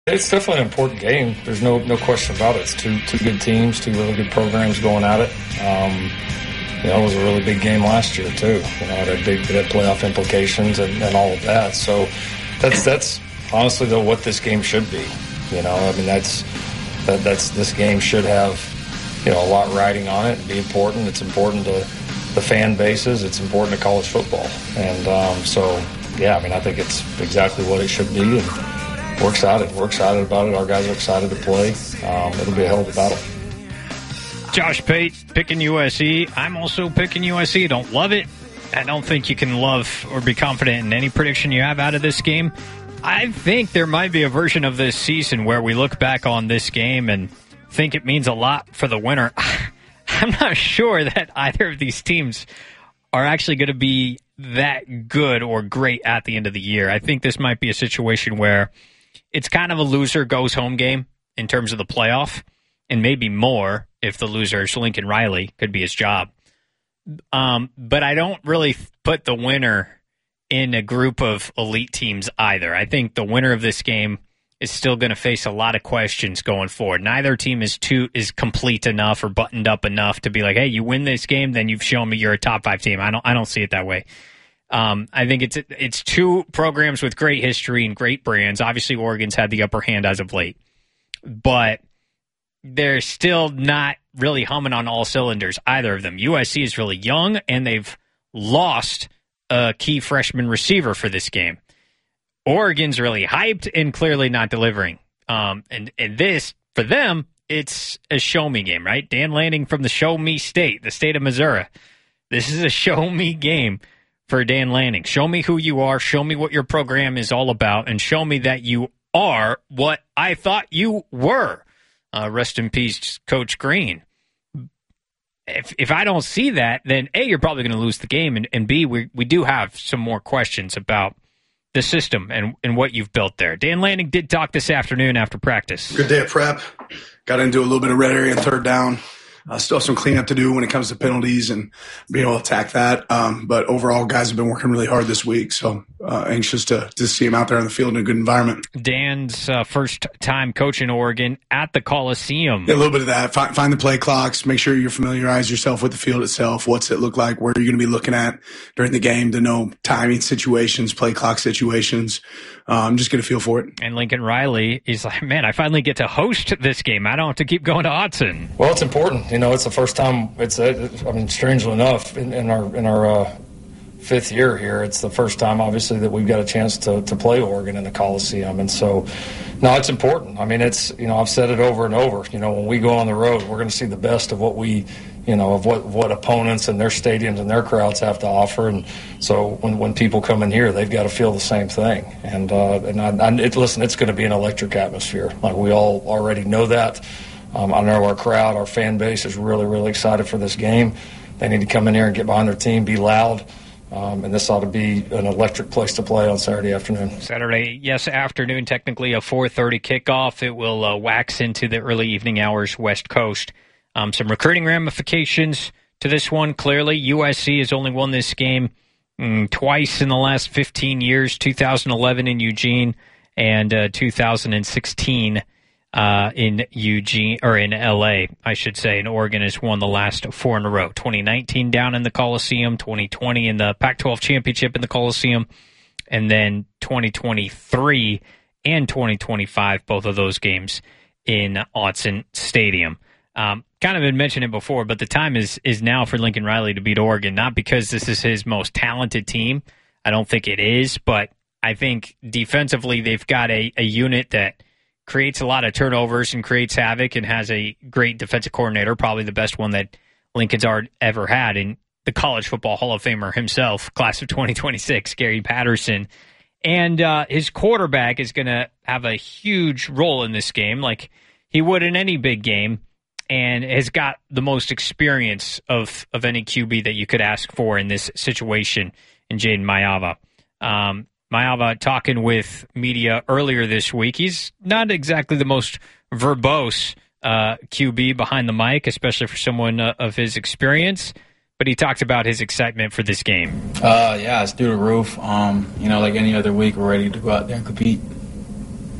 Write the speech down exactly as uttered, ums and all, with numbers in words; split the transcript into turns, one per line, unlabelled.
It's definitely an important game. There's no no question about it. It's two two good teams, two really good programs going at it. Um, you know, it was a really big game last year too. You know, it had big it had playoff implications and, and all of that. So that's that's honestly though what this game should be. You know, I mean that's that, that's this game should have you know a lot riding on it and be important. It's important to the fan bases. It's important to college football, and um, so yeah, I mean I think it's exactly what it should be. And, We're excited. We're excited about it. Our guys are excited to play. Um, it'll be a hell of a battle.
Josh Pate picking U S C. I'm also picking U S C. Don't love it. I don't think you can love or be confident in any prediction you have out of this game. I think there might be a version of this season where we look back on this game and think it means a lot for the winner. I'm not sure that either of these teams are actually going to be that good or great at the end of the year. I think this might be a situation where it's kind of a loser goes home game in terms of the playoff, and maybe more if the loser is Lincoln Riley, could be his job. Um, but I don't really put the winner in a group of elite teams either. I think the winner of this game is still going to face a lot of questions going forward. Neither team is too is complete enough or buttoned up enough to be like, hey, you win this game, then you've shown me you're a top five team. I don't I don't see it that way. Um, I think it's it's two programs with great history and great brands. Obviously, Oregon's had the upper hand as of late, but they're still not really humming on all cylinders, either of them. U S C is really young, and they've lost a key freshman receiver for this game. Oregon's really hyped and clearly not delivering. Um, and, and this, for them, it's a show-me game, right? Dan Lanning from the show-me state, the state of Missouri. This is a show-me game for Dan Lanning. Show me who you are, show me what your program is all about, and show me that you are what I thought you were. Uh, rest in peace, Coach Green. If if I don't see that, then A, you're probably going to lose the game, and, and B, we we do have some more questions about the system and, and what you've built there. Dan Lanning did talk this afternoon after practice.
Good day of prep. Got into a little bit of red area and third down. Uh, still have some cleanup to do when it comes to penalties and being able to attack that. Um, but overall, guys have been working really hard this week. So uh, anxious to, to see him out there on the field in a good environment.
Dan's uh, first time coaching Oregon at the Coliseum.
Yeah, a little bit of that. Find, find the play clocks. Make sure you familiarize yourself with the field itself. What's it look like? Where are you going to be looking at during the game to know timing situations, play clock situations. Uh, I'm just going to feel for it.
And Lincoln Riley is like, man, I finally get to host this game. I don't have to keep going to Autzen.
Well, it's important. You know, it's the first time. It's. A, I mean, strangely enough, in, in our in our uh, fifth year here, it's the first time, obviously, that we've got a chance to to play Oregon in the Coliseum, and so, no, it's important. I mean, it's you know, I've said it over and over. You know, when we go on the road, we're going to see the best of what we. You know, of what, what opponents and their stadiums and their crowds have to offer. And so when, when people come in here, they've got to feel the same thing. And, uh, and I, I, it, listen, it's going to be an electric atmosphere. Like, we all already know that. Um, I know our crowd, our fan base is really, really excited for this game. They need to come in here and get behind their team, be loud. Um, and this ought to be an electric place to play on Saturday afternoon.
Saturday, yes, afternoon, technically a four thirty kickoff. It will uh, wax into the early evening hours West Coast. Um, some recruiting ramifications to this one. Clearly, U S C has only won this game mm, twice in the last fifteen years, two thousand eleven in Eugene and uh, two thousand sixteen uh, in Eugene, or in L A, I should say. And Oregon has won the last four in a row. twenty nineteen down in the Coliseum, twenty twenty in the Pac twelve championship in the Coliseum, and then twenty twenty-three and twenty twenty-five, both of those games in Autzen Stadium. Um, kind of been mentioned it before, but the time is is now for Lincoln Riley to beat Oregon, not because this is his most talented team. I don't think it is, but I think defensively they've got a, a unit that creates a lot of turnovers and creates havoc and has a great defensive coordinator, probably the best one that Lincoln's ever had, in the College Football Hall of Famer himself, class of twenty twenty-six, Gary Patterson. And uh, his quarterback is going to have a huge role in this game, like he would in any big game, and has got the most experience of, of any Q B that you could ask for in this situation in Jayden Maiava. Um, Maiava talking with media earlier this week. He's not exactly the most verbose uh, Q B behind the mic, especially for someone uh, of his experience, but he talked about his excitement for this game.
Uh, yeah, it's through the roof. Um, you know, like any other week, we're ready to go out there and compete.